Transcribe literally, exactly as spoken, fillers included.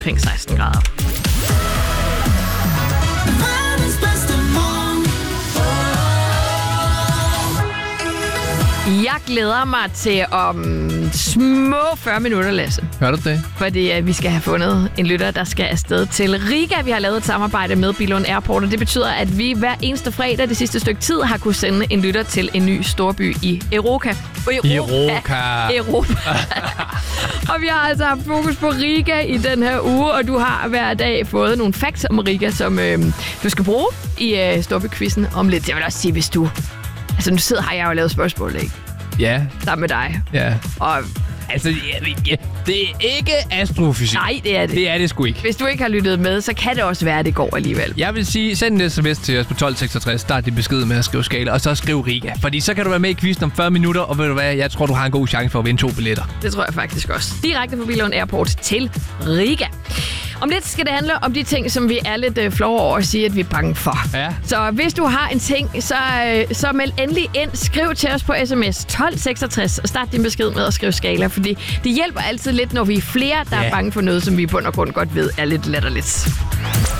omkring seksten grader. Jeg glæder mig til om små fyrre minutter, Lasse. Hør du det? Fordi uh, vi skal have fundet en lytter, der skal afsted til Riga. Vi har lavet et samarbejde med Billund Airport, og det betyder, at vi hver eneste fredag det sidste stykke tid har kunnet sende en lytter til en ny storby i Europa. Europa. Europa. Og vi har altså haft fokus på Riga i den her uge, og du har hver dag fået nogle facts om Riga, som øh, du skal bruge i øh, storbykquizzen om lidt. Jeg vil også sige, hvis du... Altså, nu sidder har jeg jo lavet spørgsmål, ikke? Ja. Sammen med dig. Ja. Og... Altså, ja, ja, det er ikke astrofysik. Nej, det er det. Det er det sgu ikke. Hvis du ikke har lyttet med, så kan det også være, at det går alligevel. Jeg vil sige, send en sms til os på tolv seksogtres. Start din besked med at skrive skala, og så skriv Riga. Fordi så kan du være med i quizzen om fyrre minutter, og ved du hvad, jeg tror, du har en god chance for at vinde to billetter. Det tror jeg faktisk også. Direkte fra Billund Airport til Riga. Om lidt skal det handle om de ting, som vi er lidt øh, flove over at sige, at vi er bange for. Ja. Så hvis du har en ting, så, øh, så meld endelig ind. Skriv til os på sms tolv seksogtres og start din besked med at skrive skala, fordi det hjælper altid lidt, når vi er flere, der Ja. er bange for noget, som vi i bund og grund godt ved er lidt latterligt.